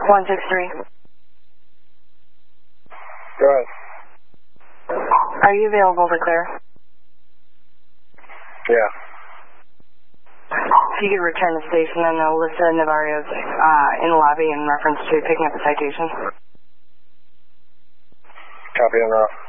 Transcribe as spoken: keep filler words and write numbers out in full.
one six three. Go ahead. Are you available to clear? Yeah. If you could return to station and Alyssa Navario's uh, in the lobby in reference to picking up the citation. Copy and roll.